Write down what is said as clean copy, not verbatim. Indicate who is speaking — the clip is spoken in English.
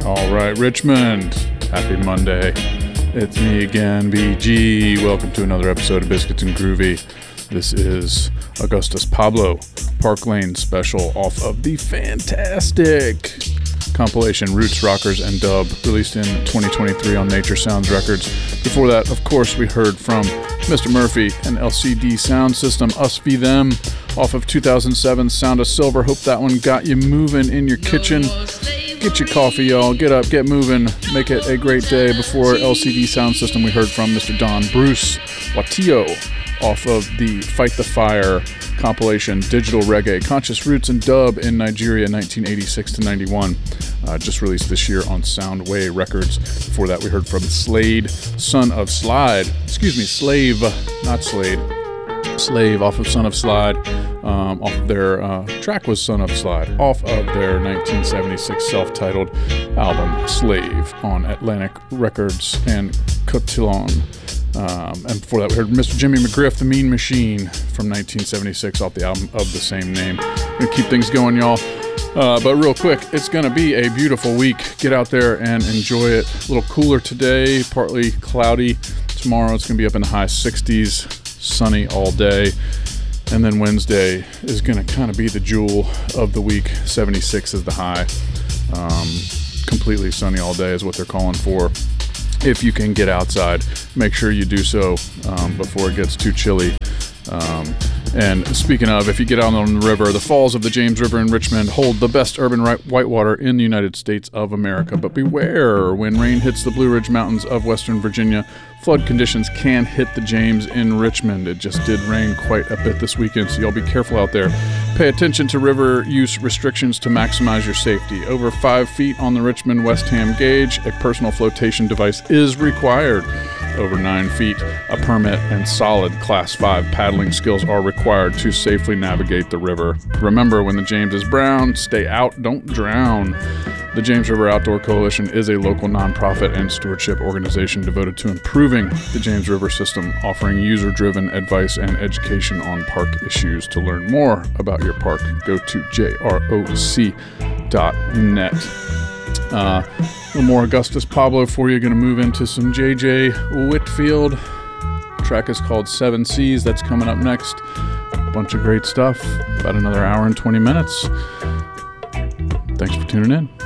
Speaker 1: All right, Richmond. Happy Monday. It's me again, BG. Welcome to another episode of Biscuits and Groovy. This is Augustus Pablo, Park Lane special off of the fantastic compilation Roots, Rockers, and Dub, released in 2023 on Nature Sounds Records. Before that, of course, we heard from Mr. Murphy and LCD Sound System, Us v Them, off of 2007 Sound of Silver. Hope that one got you moving in your kitchen. Get your coffee, y'all. Get up, get moving. Make it a great day. Before LCD Sound System, we heard from Mr. Don Bruce Watillo off of the Fight the Fire compilation Digital Reggae, Conscious Roots and Dub in Nigeria 1986 to 91. Just released this year on Soundway Records. Before that, we heard from Slade, Son of Slide. Slave, not Slade. Slave off of Son of Slide. Off of their track was Son of Slide, off of their 1976 self-titled album Slave on Atlantic Records and Cotillon. And before that, we heard Mr. Jimmy McGriff, The Mean Machine, from 1976 off the album of the same name. I'm going to keep things going, y'all. But real quick, it's going to be a beautiful week. Get out there and enjoy it. A little cooler today, partly cloudy. Tomorrow it's going to be up in the high 60s, sunny all day. And then Wednesday is going to kind of be the jewel of the week. 76 is the high. Completely sunny all day is what they're calling for. If you can get outside, make sure you do so before it gets too chilly. And speaking of, if you get out on the river, the falls of the James River in Richmond hold the best urban whitewater in the United States of America. But beware, when rain hits the Blue Ridge Mountains of Western Virginia, flood conditions can hit the James in Richmond. It just did rain quite a bit this weekend, so y'all be careful out there. Pay attention to river use restrictions to maximize your safety. Over 5 feet on the Richmond West Ham gauge, a personal flotation device is required. Over 9 feet, a permit and solid Class 5 paddling skills are required to safely navigate the river. Remember, when the James is brown, stay out, don't drown. The James River Outdoor Coalition is a local nonprofit and stewardship organization devoted to improving the James River system, offering user-driven advice and education on park issues. To learn more about your park, go to jroc.net. A little more Augustus Pablo for you. Going to move into some JJ Whitfield. The track is called 7 Seas. That's coming up next. A bunch of great stuff. About another hour and 20 minutes. Thanks for tuning in.